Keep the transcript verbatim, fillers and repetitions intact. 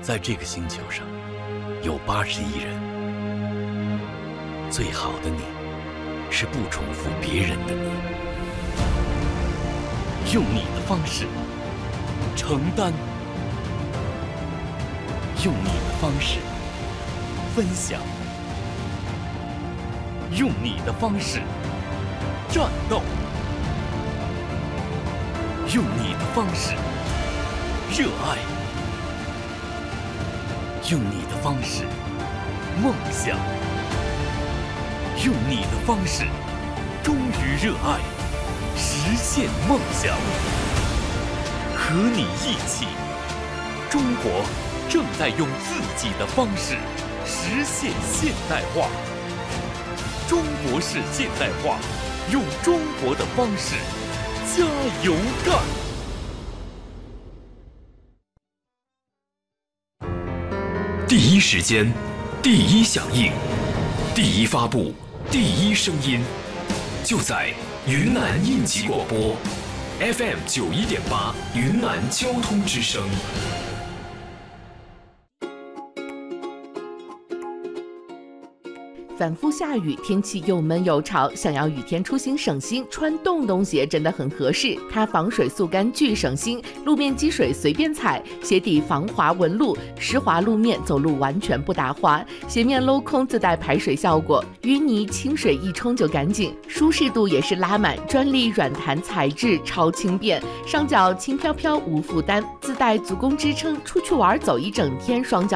在这个星球上有八十亿人，最好的你是不重复别人的你，用你的方式承担，用你的方式分享，用你的方式战斗，用你的方式热爱，用你的方式梦想，用你的方式忠于热爱，实现梦想。和你一起，中国正在用自己的方式实现现代化。中国式现代化，用中国的方式加油干！ 第一时间，第一响应，第一发布，第一声音，就在云南应急广播 F M 九一点八云南交通之声。 反复下雨，天气又闷又潮，想要雨天出行省心，穿洞洞鞋真的很合适。它防水速干巨省心，路面积水随便踩，鞋底防滑纹路，湿滑路面走路完全不打滑，鞋面镂空自带排水效果，淤泥清水一冲就干净，舒适度也是拉满，专利软弹材质，超轻便，上脚轻飘飘无负担，自带足弓支撑，出去玩走一整天，双脚